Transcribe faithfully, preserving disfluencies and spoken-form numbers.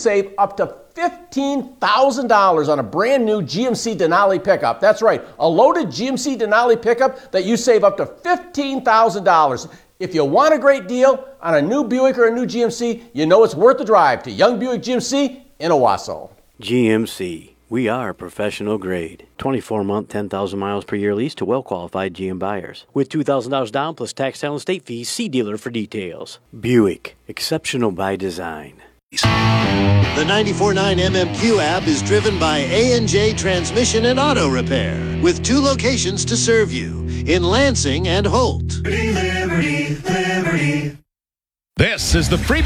save up to fifteen thousand dollars on a brand new G M C Denali pickup. That's right, a loaded G M C Denali pickup that you save up to fifteen thousand dollars. If you want a great deal on a new Buick or a new G M C, you know it's worth the drive to Young Buick G M C in Owasso. G M C. We are professional grade. twenty-four month, ten thousand miles per year lease to well-qualified G M buyers. With two thousand dollars down plus tax, sale, and state fees, see dealer for details. Buick. Exceptional by design. The ninety-four point nine M M Q app is driven by A and J Transmission and Auto Repair, with two locations to serve you, in Lansing and Holt. Liberty, Liberty, Liberty. This is the pre